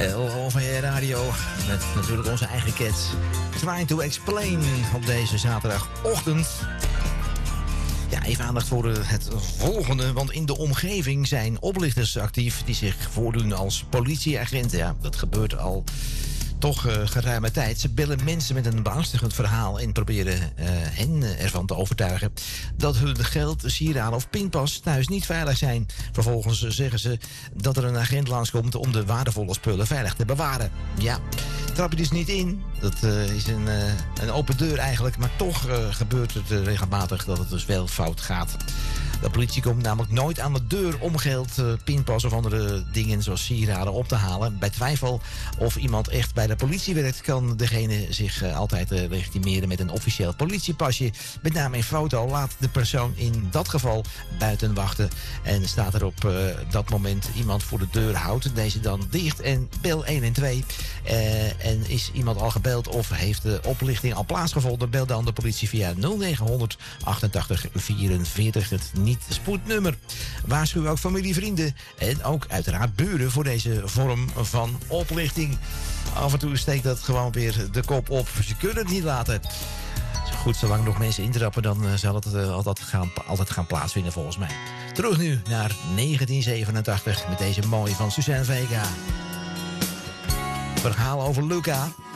LOV Radio. Met natuurlijk onze eigen cats. Trying to explain op deze zaterdagochtend. Ja, even aandacht voor het volgende. Want in de omgeving zijn oplichters actief die zich voordoen als politieagenten. Ja, dat gebeurt al toch geruime tijd. Ze bellen mensen met een beangstigend verhaal en proberen hen ervan te overtuigen dat hun geld, sieraden of pinpas thuis niet veilig zijn. Vervolgens zeggen ze dat er een agent langskomt om de waardevolle spullen veilig te bewaren. Ja, trap je dus niet in. Dat is een open deur eigenlijk, maar toch gebeurt het regelmatig dat het dus wel fout gaat. De politie komt namelijk nooit aan de deur om geld, pinpas of andere dingen zoals sieraden op te halen. Bij twijfel of iemand echt bij de politie werkt, kan degene zich altijd legitimeren met een officieel politiepasje. Met naam en foto. Laat de persoon in dat geval buiten wachten. En staat er op dat moment iemand voor de deur, houdt deze dan dicht en bel 112. En is iemand al gebeld of heeft de oplichting al plaatsgevonden, bel dan de politie via 0900 88 44, het niet-spoednummer. Waarschuw ook familie, vrienden en ook uiteraard buren voor deze vorm van oplichting. Af en toe steekt dat gewoon weer de kop op. Ze kunnen het niet laten. Goed, zolang nog mensen intrappen, dan zal het altijd gaan plaatsvinden volgens mij. Terug nu naar 1987 met deze mooie van Suzanne Vega. Verhaal over Luca.